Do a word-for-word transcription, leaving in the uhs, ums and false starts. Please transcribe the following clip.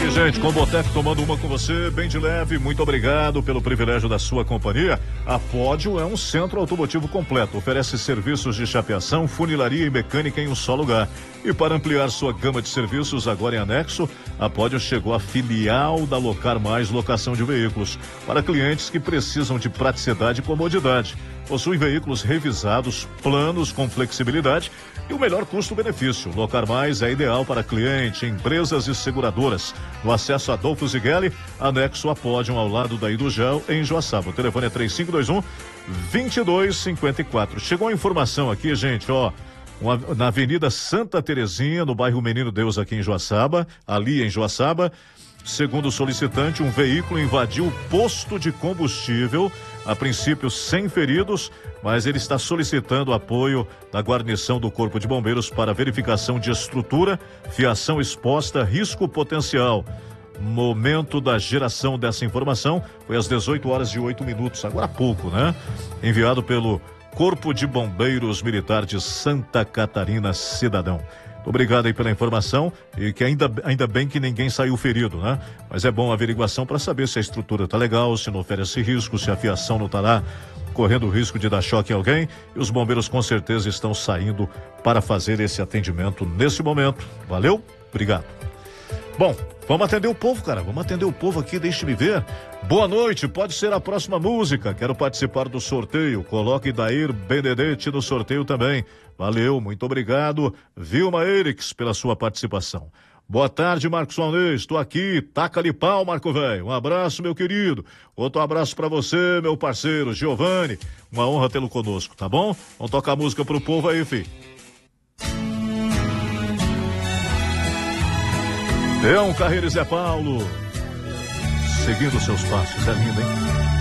aí, gente, com o Boteco tomando uma com você, bem de leve, muito obrigado pelo privilégio da sua companhia. A Pódio é um centro automotivo completo, oferece serviços de chapeação, funilaria e mecânica em um só lugar. E para ampliar sua gama de serviços agora em anexo, a Pódio chegou à filial da Locar Mais Locação de Veículos, para clientes que precisam de praticidade e comodidade. Possui veículos revisados, planos com flexibilidade e o melhor custo-benefício. Locar Mais é ideal para cliente, empresas e seguradoras. No acesso Adolfo Zigueli, anexo a Pódio ao lado da Idugel, em Joaçaba. O telefone é três cinco dois um, dois dois cinco quatro. Chegou a informação aqui, gente, ó. Uma, na Avenida Santa Terezinha, no bairro Menino Deus, aqui em Joaçaba, ali em Joaçaba, segundo o solicitante, um veículo invadiu o posto de combustível, a princípio sem feridos, mas ele está solicitando apoio da guarnição do Corpo de Bombeiros para verificação de estrutura, fiação exposta, risco potencial. Momento da geração dessa informação foi às dezoito horas e oito minutos, agora há pouco, né? Enviado pelo Corpo de Bombeiros Militar de Santa Catarina, cidadão. Muito obrigado aí pela informação e que ainda, ainda bem que ninguém saiu ferido, né? Mas é bom a averiguação para saber se a estrutura tá legal, se não oferece risco, se a fiação não tá lá correndo o risco de dar choque em alguém, e os bombeiros com certeza estão saindo para fazer esse atendimento nesse momento. Valeu? Obrigado. Bom, vamos atender o povo, cara. Vamos atender o povo aqui, deixe-me ver. Boa noite, pode ser a próxima música. Quero participar do sorteio. Coloque Dair Benedetti no sorteio também. Valeu, muito obrigado. Vilma Erix, pela sua participação. Boa tarde, Marcos Alnê. Estou aqui. Taca-lhe pau, Marco Velho. Um abraço, meu querido. Outro abraço para você, meu parceiro, Giovanni. Uma honra tê-lo conosco, tá bom? Vamos tocar a música pro povo aí, filho. Leão Carreiro e Zé Paulo, seguindo seus passos, é lindo, hein?